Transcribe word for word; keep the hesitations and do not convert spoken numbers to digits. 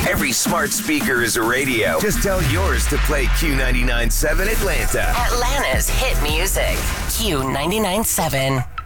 Every smart speaker is a radio. Just tell yours to play Q ninety-nine point seven Atlanta. Atlanta's hit music. Q ninety-nine point seven.